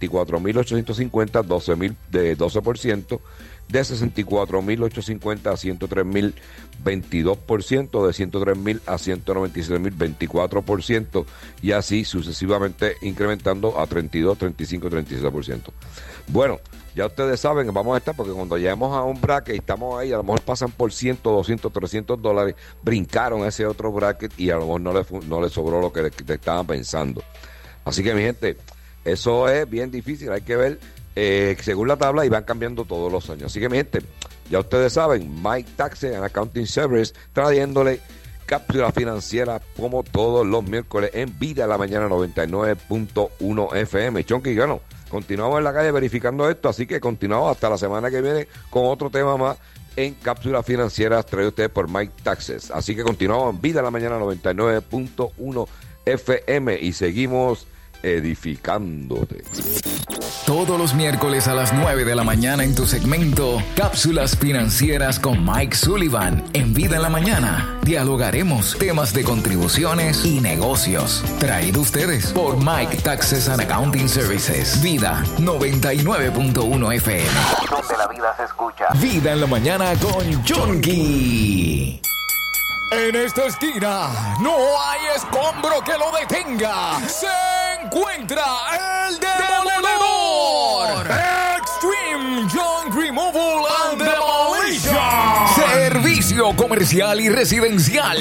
$24,850, 12,000 de 12%, de $64,850 a $103,000, 22%, de $103,000 a $197,000, 24%, y así sucesivamente incrementando a 32, 35, 37%. Bueno, ya ustedes saben, vamos a estar, porque cuando lleguemos a un bracket y estamos ahí, a lo mejor pasan por $100, $200, $300, brincaron ese otro bracket y a lo mejor no les sobró lo que te estaban pensando. Así que, mi gente, eso es bien difícil, hay que ver según la tabla, y van cambiando todos los años. Así que, mi gente, ya ustedes saben, Mike Taxes and Accounting Service, trayéndole cápsula financiera como todos los miércoles en Vida en la Mañana 99.1 FM. Chonky, bueno, continuamos en la calle verificando esto, así que continuamos hasta la semana que viene con otro tema más en cápsulas financieras traído ustedes por Mike Taxes. Así que continuamos en Vida en la Mañana 99.1 FM y seguimos edificándote. Todos los miércoles a las 9 de la mañana en tu segmento Cápsulas Financieras con Mike Sullivan. En Vida en la Mañana dialogaremos temas de contribuciones y negocios. Traído ustedes por Mike Taxes and Accounting Services. Vida 99.1 FM. Donde la vida se escucha. Vida en la Mañana con Jonky. En esta esquina no hay escombro que lo detenga. Se encuentra el Demoledor. Extreme Junk Removal and Demolition. Servicio comercial y residencial.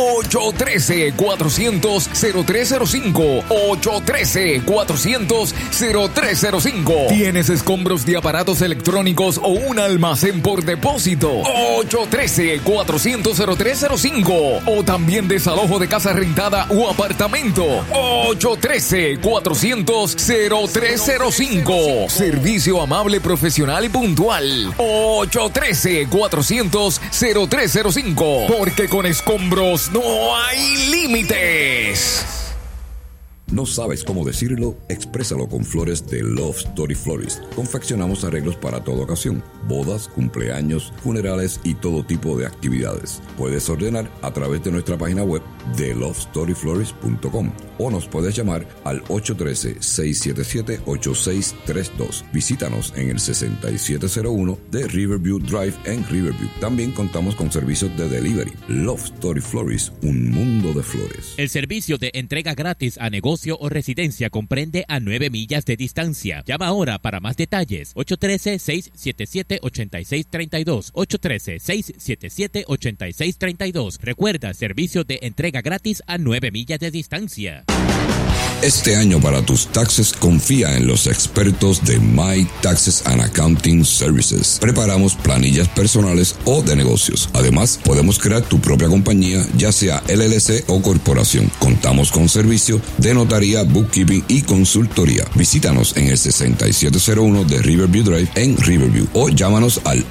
813-400-0305. 813-400-0305. ¿Tienes escombros de aparatos electrónicos o un almacén por depósito? 813-400-0305. O también desalojo de casa rentada o apartamento. 813-400-0305. Servicio amable, profesional y puntual. 813-400-0305. Porque con escombros no hay límites. ¿No sabes cómo decirlo? Exprésalo con flores de Love Story Florist. Confeccionamos arreglos para toda ocasión: bodas, cumpleaños, funerales y todo tipo de actividades. Puedes ordenar a través de nuestra página web de lovestoryflorist.com o nos puedes llamar al 813-677-8632. Visítanos en el 6701 de Riverview Drive en Riverview. También contamos con servicios de delivery. Love Story Florist, un mundo de flores. El servicio de entrega gratis a negocio o residencia comprende a 9 millas de distancia. Llama ahora para más detalles. 813-677-8632. 813-677-8632. Recuerda, servicio de entrega gratis a 9 millas de distancia. Este año, para tus taxes, confía en los expertos de Mike Taxes and Accounting Services. Preparamos planillas personales o de negocios. Además, podemos crear tu propia compañía, ya sea LLC o corporación. Contamos con servicios de notaría, bookkeeping y consultoría. Visítanos en el 6701 de Riverview Drive en Riverview o llámanos al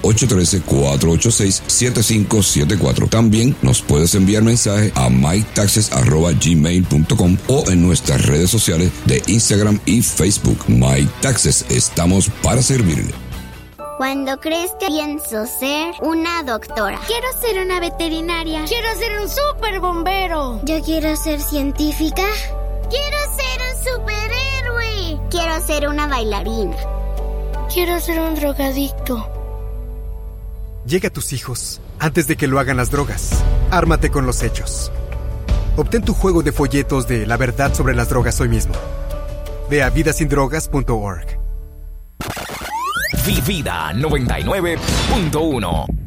813-486-7574. También nos puedes enviar mensaje a miketaxes@gmail.com o en nuestras redes sociales de Instagram y Facebook. Mike Taxes, estamos para servirle. Cuando crezca pienso ser una doctora. Quiero ser una veterinaria. Quiero ser un super bombero. Yo quiero ser científica. Quiero ser un superhéroe. Quiero ser una bailarina. Quiero ser un drogadicto. Llega a tus hijos antes de que lo hagan las drogas. Ármate con los hechos. Obtén tu juego de folletos de La Verdad sobre las Drogas hoy mismo. Ve a vidasindrogas.org. Vida 99.1